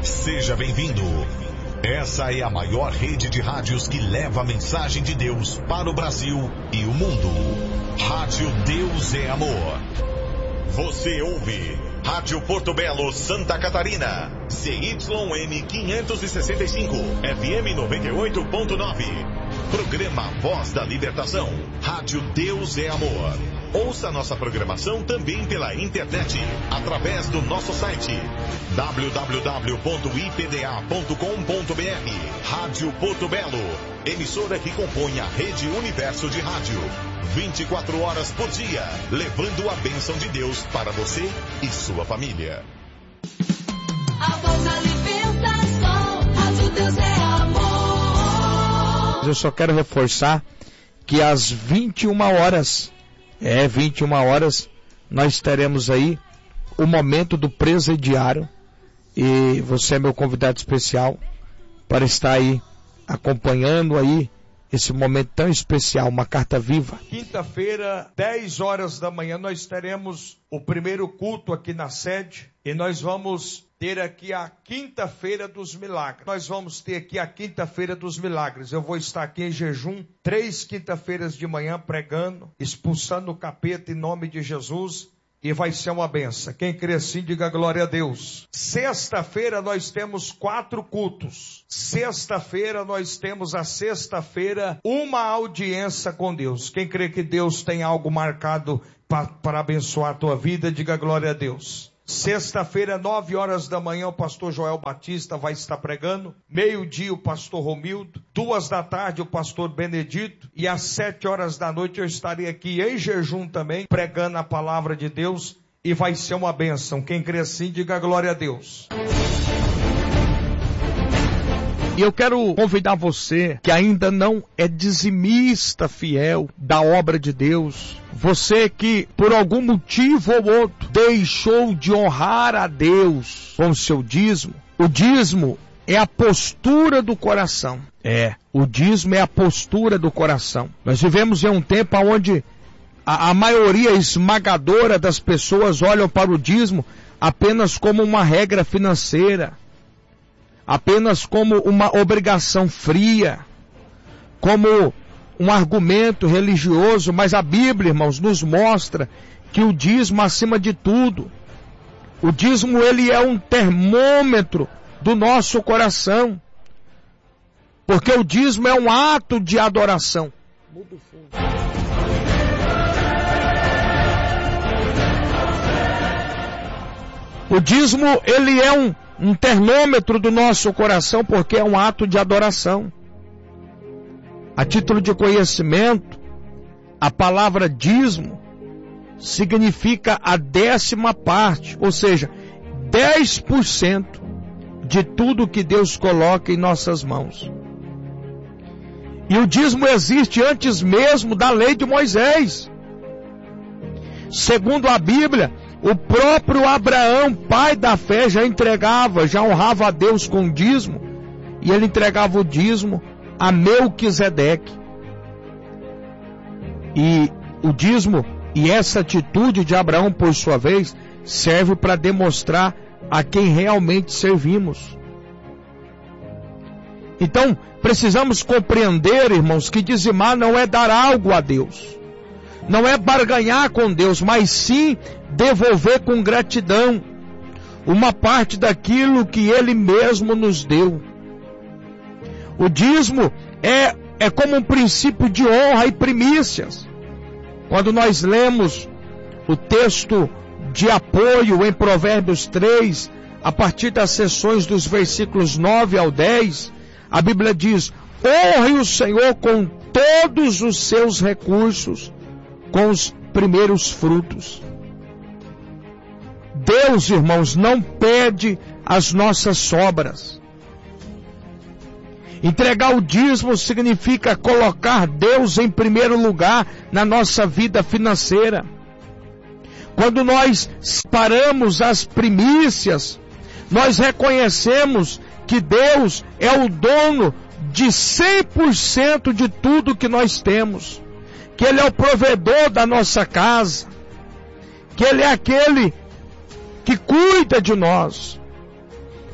Seja bem-vindo. Essa é a maior rede de rádios que leva a mensagem de Deus para o Brasil e o mundo. Rádio Deus é Amor. Você ouve Rádio Porto Belo, Santa Catarina. CYM 565, FM 98.9. Programa Voz da Libertação. Rádio Deus é Amor. Ouça nossa programação também pela internet, através do nosso site www.ipda.com.br. Rádio Porto Belo, emissora que compõe a Rede Universo de Rádio. 24 horas por dia, levando a bênção de Deus para você e sua família. A Voz da Libertação, Rádio Deus é Amor. Eu só quero reforçar que às 21 horas, 21 horas, nós teremos aí o momento do presidiário, e você é meu convidado especial para estar aí acompanhando aí esse momento tão especial, uma carta viva. Quinta-feira, 10 horas da manhã, nós teremos o primeiro culto aqui na sede, e nós vamos ter aqui a Quinta-feira dos Milagres. Nós vamos ter aqui a Quinta-feira dos Milagres. Eu vou estar aqui em jejum, 3 quinta-feiras de manhã pregando, expulsando o capeta em nome de Jesus, e vai ser uma benção. Quem crê assim, diga glória a Deus. Sexta-feira nós temos 4 cultos. Sexta-feira nós temos a sexta-feira uma audiência com Deus. Quem crê que Deus tem algo marcado para abençoar a tua vida, diga glória a Deus. Sexta-feira, 9 horas da manhã, o pastor Joel Batista vai estar pregando. Meio-dia, o pastor Romildo. 2 da tarde, o pastor Benedito. E às 7 horas da noite, eu estarei aqui em jejum também, pregando a palavra de Deus. E vai ser uma bênção. Quem crê assim, diga glória a Deus. E eu quero convidar você que ainda não é dizimista fiel da obra de Deus. Você que por algum motivo ou outro deixou de honrar a Deus com o seu dízimo. O dízimo é a postura do coração. O dízimo é a postura do coração. Nós vivemos em um tempo onde a maioria esmagadora das pessoas olham para o dízimo apenas como uma regra financeira, apenas como uma obrigação fria, como um argumento religioso, mas a Bíblia, irmãos, nos mostra que o dízimo, acima de tudo, o dízimo ele é um termômetro do nosso coração, porque o dízimo é um ato de adoração. Muda o fundo. O dízimo ele é um termômetro do nosso coração, porque é um ato de adoração. A título de conhecimento, a palavra dízimo significa a 10ª parte, ou seja, 10% de tudo que Deus coloca em nossas mãos. E o dízimo existe antes mesmo da lei de Moisés. Segundo a Bíblia, o próprio Abraão, pai da fé, já honrava a Deus com o dízimo, e ele entregava o dízimo a Melquisedeque. E o dízimo e essa atitude de Abraão, por sua vez, serve para demonstrar a quem realmente servimos. Então, precisamos compreender, irmãos, que dizimar não é dar algo a Deus, não é barganhar com Deus, mas sim devolver com gratidão uma parte daquilo que Ele mesmo nos deu. O dízimo é como um princípio de honra e primícias. Quando nós lemos o texto de apoio em Provérbios 3, a partir das seções dos versículos 9 ao 10, a Bíblia diz: honre o Senhor com todos os seus recursos, com os primeiros frutos. Deus, irmãos, não pede as nossas sobras. Entregar o dízimo significa colocar Deus em primeiro lugar na nossa vida financeira. Quando nós separamos as primícias, nós reconhecemos que Deus é o dono de 100% de tudo que nós temos, que Ele é o provedor da nossa casa, que Ele é aquele que cuida de nós.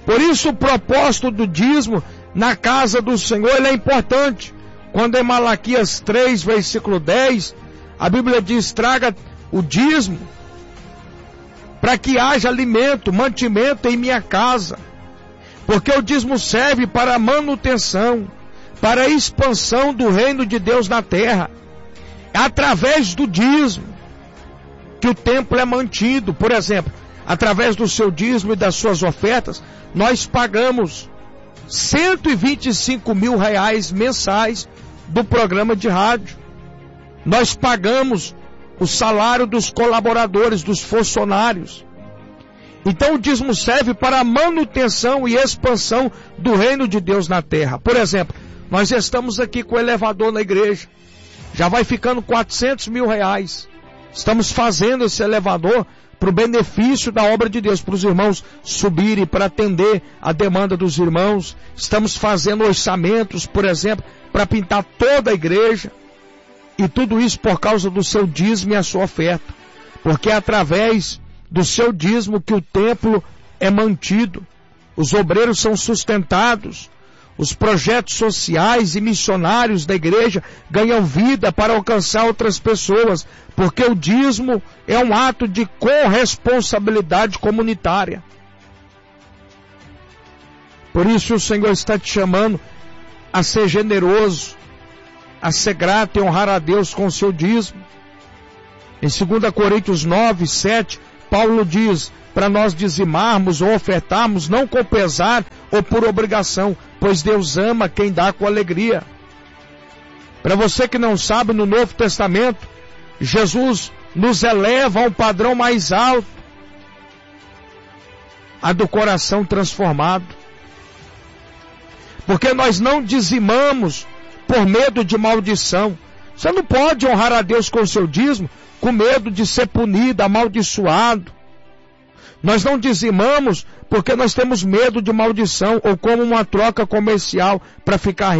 Por isso o propósito do dízimo na casa do Senhor, ele é importante. Quando em Malaquias 3, versículo 10, a Bíblia diz: traga o dízimo para que haja alimento, mantimento em minha casa. Porque o dízimo serve para a manutenção, para a expansão do reino de Deus na terra. É através do dízimo que o templo é mantido. Por exemplo, através do seu dízimo e das suas ofertas, nós pagamos R$125 mil mensais do programa de rádio. Nós pagamos o salário dos colaboradores, dos funcionários. Então o dízimo serve para a manutenção e expansão do reino de Deus na terra. Por exemplo, nós estamos aqui com o elevador na igreja. Já vai ficando R$400 mil. Estamos fazendo esse elevador para o benefício da obra de Deus, para os irmãos subirem, para atender a demanda dos irmãos. Estamos fazendo orçamentos, por exemplo, para pintar toda a igreja. E tudo isso por causa do seu dízimo e a sua oferta. Porque é através do seu dízimo que o templo é mantido. Os obreiros são sustentados. Os projetos sociais e missionários da igreja ganham vida para alcançar outras pessoas. Porque o dízimo é um ato de corresponsabilidade comunitária. Por isso o Senhor está te chamando a ser generoso, a ser grato e honrar a Deus com o seu dízimo. Em 2 Coríntios 9, 7, Paulo diz para nós dizimarmos ou ofertarmos não com pesar ou por obrigação, pois Deus ama quem dá com alegria. Para você que não sabe, no Novo Testamento, Jesus nos eleva a um padrão mais alto, a do coração transformado. Porque nós não dizimamos por medo de maldição. Você não pode honrar a Deus com o seu dízimo com medo de ser punido, amaldiçoado. Nós não dizimamos porque nós temos medo de maldição ou como uma troca comercial para ficar rico.